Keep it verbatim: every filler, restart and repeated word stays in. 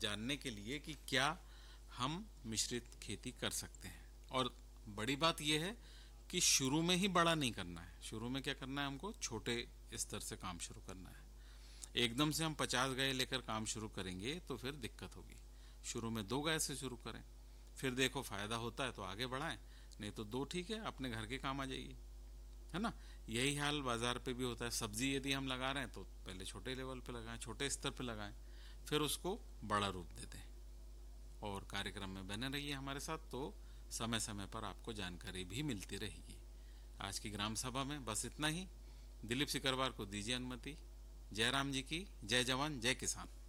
जानने के लिए कि क्या हम मिश्रित खेती कर सकते हैं। और बड़ी बात यह है कि शुरू में ही बड़ा नहीं करना है। शुरू में क्या करना है, हमको छोटे स्तर से काम शुरू करना है। एकदम से हम पचास गाय लेकर काम शुरू करेंगे तो फिर दिक्कत होगी। शुरू में दो गाय से शुरू करें, फिर देखो फायदा होता है तो आगे बढ़ाएं, नहीं तो दो ठीक है, अपने घर के काम आ जाइए, है ना। यही हाल बाजार पे भी होता है। सब्जी यदि हम लगा रहे हैं तो पहले छोटे लेवल पे लगाएं, छोटे स्तर पे लगाएं, फिर उसको बड़ा रूप दे दें। और कार्यक्रम में बने रहिए हमारे साथ, तो समय समय पर आपको जानकारी भी मिलती रहेगी। आज की ग्राम सभा में बस इतना ही। दिलीप सिकरवार को दीजिए अनुमति। जय राम जी की जय। जवान जय किसान।